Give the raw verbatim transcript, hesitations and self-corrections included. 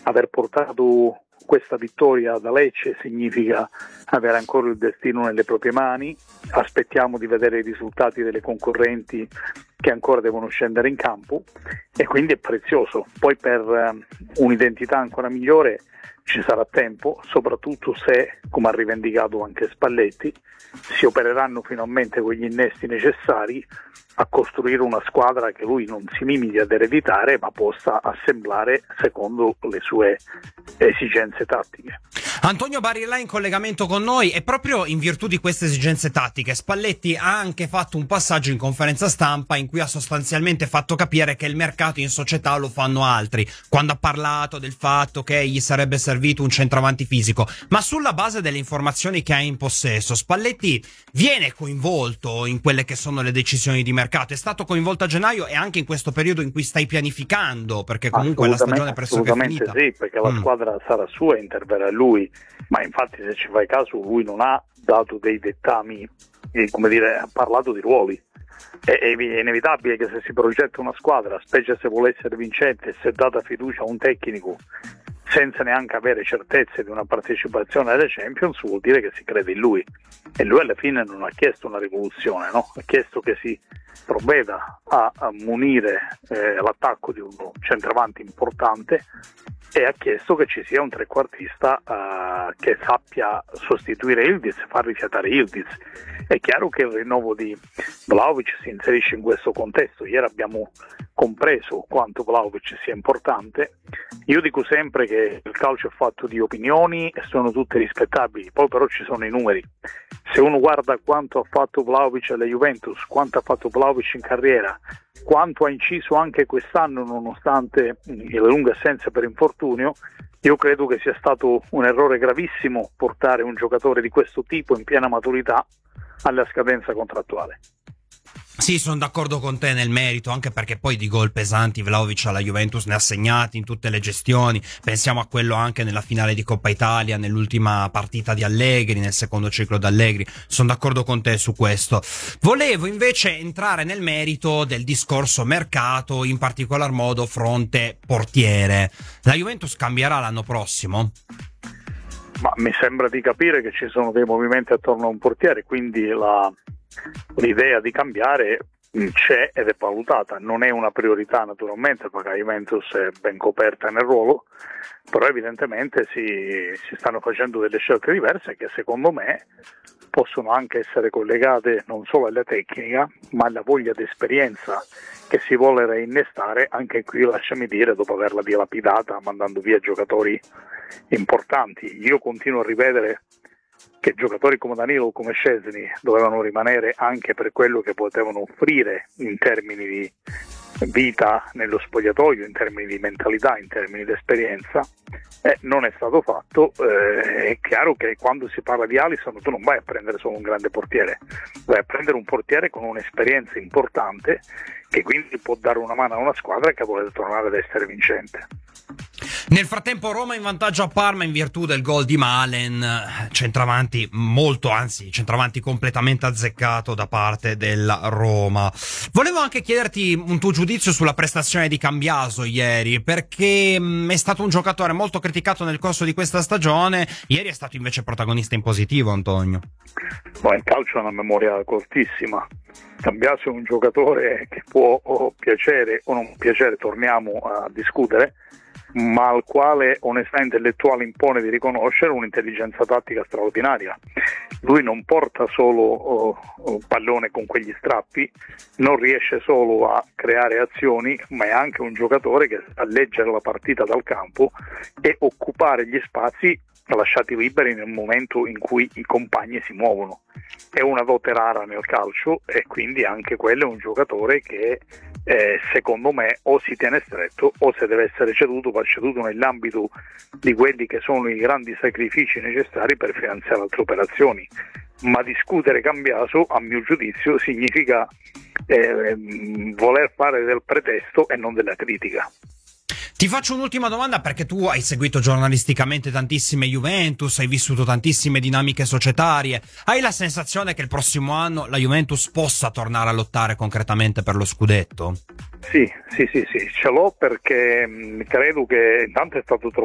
aver portato questa vittoria da Lecce significa avere ancora il destino nelle proprie mani. Aspettiamo di vedere i risultati delle concorrenti che ancora devono scendere in campo, e quindi è prezioso. Poi per um, un'identità ancora migliore ci sarà tempo, soprattutto se, come ha rivendicato anche Spalletti, si opereranno finalmente quegli innesti necessari a costruire una squadra che lui non si limiti ad ereditare, ma possa assemblare secondo le sue esigenze tattiche. Antonio Barilla in collegamento con noi, e proprio in virtù di queste esigenze tattiche Spalletti ha anche fatto un passaggio in conferenza stampa in cui ha sostanzialmente fatto capire che il mercato in società lo fanno altri, quando ha parlato del fatto che gli sarebbe servito un centravanti fisico. Ma sulla base delle informazioni che ha in possesso, Spalletti viene coinvolto in quelle che sono le decisioni di mercato? È stato coinvolto a gennaio e anche in questo periodo in cui stai pianificando, perché comunque la stagione è pressoché finita? Assolutamente sì, perché la mm. squadra sarà sua e interverrà lui, ma infatti se ci fai caso lui non ha dato dei dettami, eh, come dire, ha parlato di ruoli. È, è inevitabile che se si progetta una squadra, specie se vuole essere vincente e se è data fiducia a un tecnico senza neanche avere certezze di una partecipazione alle Champions, vuol dire che si crede in lui, e lui alla fine non ha chiesto una rivoluzione, no? Ha chiesto che si provveda a, a munire eh, l'attacco di un centravanti importante, e ha chiesto che ci sia un trequartista uh, che sappia sostituire Yildiz, far rifiatare Yildiz. È chiaro che il rinnovo di Vlahovic si inserisce in questo contesto. Ieri abbiamo compreso quanto Vlahovic sia importante. Io dico sempre che il calcio è fatto di opinioni e sono tutte rispettabili, poi però ci sono i numeri. Se uno guarda quanto ha fatto Vlahovic alla Juventus, quanto ha fatto Vlahovic in carriera, quanto ha inciso anche quest'anno nonostante le lunghe assenze per infortunio, io credo che sia stato un errore gravissimo portare un giocatore di questo tipo in piena maturità alla scadenza contrattuale. Sì, sono d'accordo con te nel merito, anche perché poi di gol pesanti Vlahovic alla Juventus ne ha segnati in tutte le gestioni. Pensiamo a quello anche nella finale di Coppa Italia, nell'ultima partita di Allegri, nel secondo ciclo d'Allegri. Sono d'accordo con te su questo. Volevo invece entrare nel merito del discorso mercato, in particolar modo fronte portiere. La Juventus cambierà l'anno prossimo? Ma mi sembra di capire che ci sono dei movimenti attorno a un portiere, quindi la l'idea di cambiare c'è ed è valutata. Non è una priorità naturalmente, perché la Juventus è ben coperta nel ruolo, però evidentemente si, si stanno facendo delle scelte diverse che secondo me possono anche essere collegate non solo alla tecnica, ma alla voglia di esperienza che si vuole reinnestare. Anche qui, lasciami dire, dopo averla dilapidata mandando via giocatori importanti. Io continuo a rivedere che giocatori come Danilo o come Szczesny dovevano rimanere anche per quello che potevano offrire in termini di vita nello spogliatoio, in termini di mentalità, in termini di esperienza. Eh, non è stato fatto. Eh, è chiaro che quando si parla di Alisson tu non vai a prendere solo un grande portiere, vai a prendere un portiere con un'esperienza importante, che quindi può dare una mano a una squadra che vuole tornare ad essere vincente. Nel frattempo Roma in vantaggio a Parma in virtù del gol di Malen, centravanti molto, anzi centravanti completamente azzeccato da parte della Roma. Volevo anche chiederti un tuo giudizio sulla prestazione di Cambiaso ieri, perché mh, è stato un giocatore molto criticato nel corso di questa stagione. Ieri è stato invece protagonista in positivo, Antonio. Ma il calcio ha una memoria cortissima. Cambiaso è un giocatore che può o piacere o non piacere, torniamo a discutere, ma al quale onestà intellettuale impone di riconoscere un'intelligenza tattica straordinaria. Lui non porta solo oh, oh, pallone con quegli strappi, non riesce solo a creare azioni, ma è anche un giocatore che sa leggere la partita dal campo e occupare gli spazi lasciati liberi nel momento in cui i compagni si muovono. È una dote rara nel calcio, e quindi anche quello è un giocatore che eh, secondo me o si tiene stretto, o se deve essere ceduto va ceduto nell'ambito di quelli che sono i grandi sacrifici necessari per finanziare altre operazioni. Ma discutere Cambiaso, a mio giudizio, significa eh, voler fare del pretesto e non della critica. Ti faccio un'ultima domanda, perché tu hai seguito giornalisticamente tantissime Juventus, hai vissuto tantissime dinamiche societarie. Hai la sensazione che il prossimo anno la Juventus possa tornare a lottare concretamente per lo scudetto? Sì, sì, sì, sì, ce l'ho, perché mh, credo che intanto è stato trovato